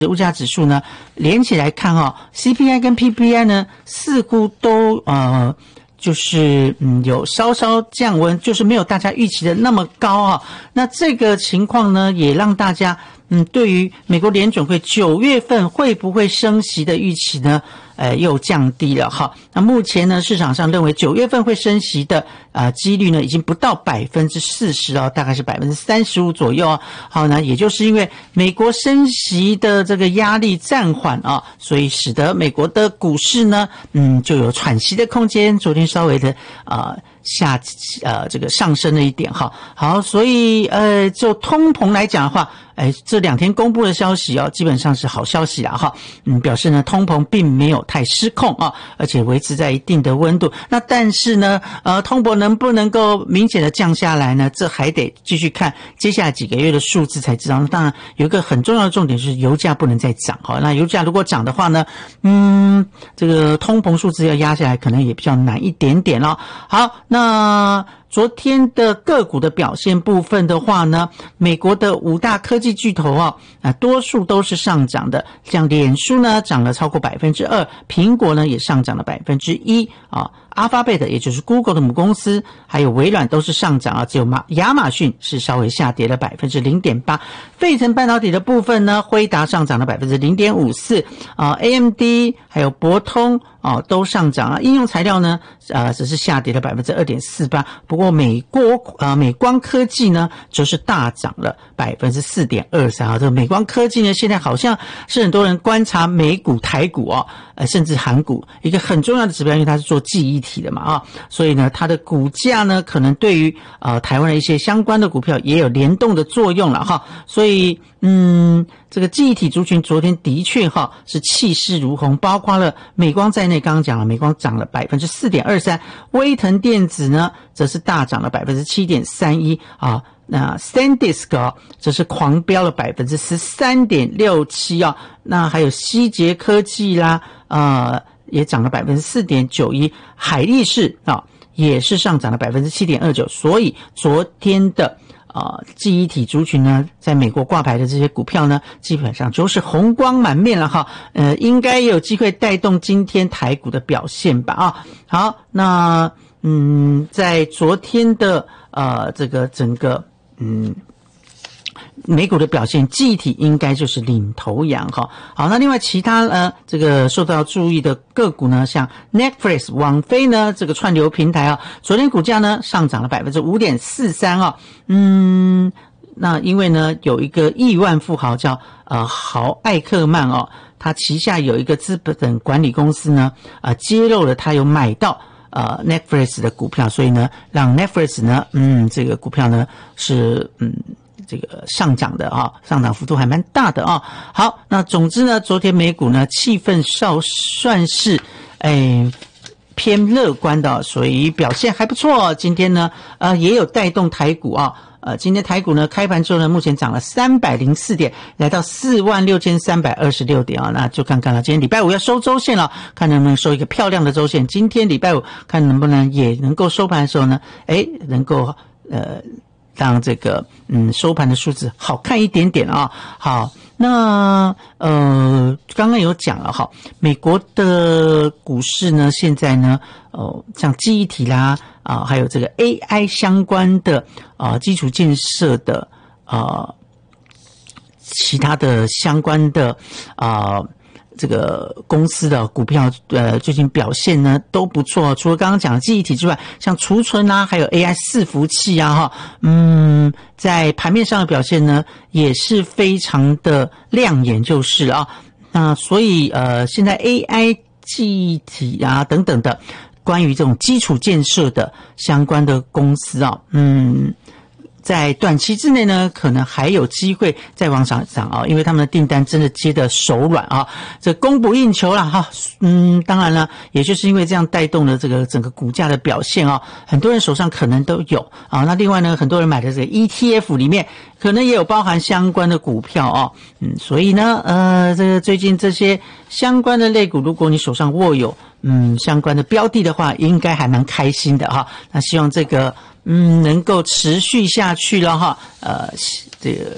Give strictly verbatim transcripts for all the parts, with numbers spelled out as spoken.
物价指数呢连起来看哦 ，C P I 跟 P P I 呢似乎都呃。就是嗯有稍稍降温，就是没有大家预期的那么高啊。那这个情况呢，也让大家嗯对于美国联准会九月份会不会升息的预期呢，呃又降低了哈。那目前呢，市场上认为九月份会升息的啊几率呢，已经不到百分之四十哦，大概是百分之三十五左右哦。好，那也就是因为美国升息的这个压力暂缓啊，所以使得美国的股市呢，嗯就有喘息的空间。昨天稍微的呃下呃这个上升了一点哈。好，所以呃就通膨来讲的话，哎这两天公布的消息哦，基本上是好消息啦哈。嗯，表示呢通膨并没有太失控啊，而且维持在一定的温度。那但是呢，呃通膨能不能够明显的降下来呢？这还得继续看接下来几个月的数字才知道。当然有一个很重要的重点是油价不能再涨哈。那油价如果涨的话呢，嗯这个通膨数字要压下来可能也比较难一点点哦。好，那昨天的个股的表现部分的话呢，美国的五大科技巨头啊，啊多数都是上涨的，像脸书呢涨了超过百分之二，苹果呢也上涨了百分之一啊。Alphabet 也就是 Google 的母公司，还有微软都是上涨啊，只有马亚马逊是稍微下跌了 百分之零点八。费城半导体的部分呢，辉达上涨了 百分之零点五四 啊 ，A M D 还有博通啊都上涨啊。应用材料呢呃只是下跌了 百分之二点四八。不过美国呃美光科技呢则是大涨了 百分之四点二三 啊。这个美光科技呢现在好像是很多人观察美股台股哦，呃甚至韩股一个很重要的指标，因为它是做记忆体的嘛啊，所以呢它的股价呢可能对于呃台湾的一些相关的股票也有联动的作用了哈。所以嗯这个记忆体族群昨天的确哈是气势如虹，包括了美光在内，刚刚讲了美光涨了 百分之四点二三， 威腾电子呢则是大涨了 百分之七点三一 啊。那 SanDisk 哦，这是狂飙了 百分之十三点六七 啊。那还有希捷科技啦呃也涨了 百分之四点九一， 海力士啊也是上涨了 百分之七点二九。 所以昨天的呃记忆体族群呢，在美国挂牌的这些股票呢，基本上就是红光满面了哈。呃应该有机会带动今天台股的表现吧啊。好，那嗯在昨天的呃这个整个嗯美股的表现，记忆体应该就是领头羊哈。好，那另外其他呃这个受到注意的个股呢，像 Netflix 网飞呢这个串流平台啊，昨天股价呢上涨了 百分之五点四三 啊。嗯那因为呢有一个亿万富豪叫呃豪艾克曼哦，他旗下有一个资本管理公司呢呃揭露了他有买到呃 Netflix 的股票，所以呢让 Netflix 呢嗯这个股票呢是嗯这个上涨的啊，上涨幅度还蛮大的啊。好，那总之呢，昨天美股呢气氛稍算是诶偏乐观的，所以表现还不错。今天呢呃也有带动台股啊。呃，今天台股呢开盘之后呢，目前涨了三百零四点，来到四万六千三百二十六点啊。那就看看了，今天礼拜五要收周线了，看能不能收一个漂亮的周线。今天礼拜五看能不能也能够收盘的时候呢，诶能够呃让这个嗯收盘的数字好看一点点啊。好，那呃刚刚有讲了哈，美国的股市呢现在呢呃像记忆体啦啊、呃、还有这个 A I 相关的啊、呃、基础建设的呃其他的相关的啊、呃这个公司的股票呃最近表现呢都不错，除了刚刚讲的记忆体之外，像储存啊还有 A I 伺服器啊哈，嗯在盘面上的表现呢也是非常的亮眼就是啊。那所以呃现在 A I 记忆体啊等等的关于这种基础建设的相关的公司啊，嗯在短期之内呢，可能还有机会再往上涨啊，因为他们的订单真的接得手软啊，这供不应求了哈。嗯，当然了，也就是因为这样带动了这个整个股价的表现啊，很多人手上可能都有啊。那另外呢，很多人买的这个 E T F 里面可能也有包含相关的股票啊。嗯，所以呢，呃，这个最近这些相关的类股，如果你手上握有嗯相关的标的的话，应该还蛮开心的哈。那希望这个。嗯，能够持续下去了哈。呃，这个我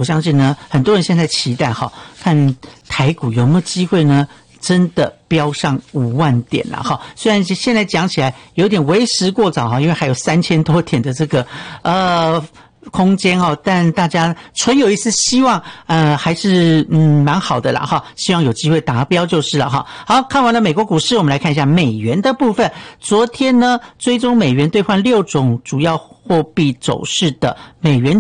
我相信呢，很多人现在期待哈，看台股有没有机会呢，真的飙上五万点了哈。虽然现在讲起来有点为时过早哈，因为还有三千多点的这个呃空间哦，但大家存有一丝希望，呃，还是嗯蛮好的啦哈，希望有机会达标就是了哈。好，看完了美国股市，我们来看一下美元的部分。昨天呢，追踪美元兑换六种主要货币走势的美元